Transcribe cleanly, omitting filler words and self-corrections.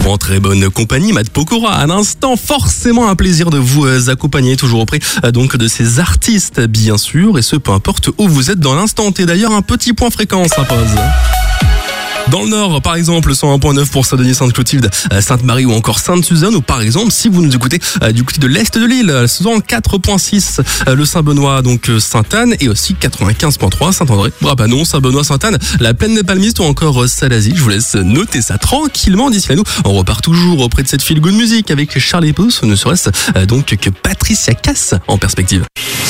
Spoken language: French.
en très bonne compagnie. Matt Pokora, à l'instant, forcément un plaisir de vous accompagner, toujours auprès donc de ces artistes, bien sûr, et ce, peu importe où vous êtes dans l'instant. Et d'ailleurs, un petit point fréquence s'impose. Dans le Nord, par exemple, 101.9 pour Saint-Denis, Sainte-Clotilde, Sainte-Marie ou encore Sainte-Suzanne. Ou par exemple, si vous nous écoutez du côté de l'Est de l'île, 104.6 le Saint-Benoît, donc Sainte-Anne, et aussi 95.3 Saint-André, Brapanon, Saint-Benoît, Sainte-Anne, la Plaine des Palmistes ou encore Salazie. Je vous laisse noter ça tranquillement. D'ici là, nous, on repart toujours auprès de cette feel good music avec Charlie Puth, ne serait-ce donc que Patricia Cass en perspective.